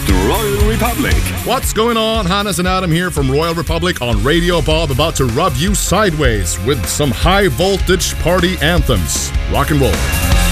with Royal Republic. What's going on? Hannes and Adam here from Royal Republic on Radio Bob, about to rub you sideways with some high voltage party anthems. Rock and roll.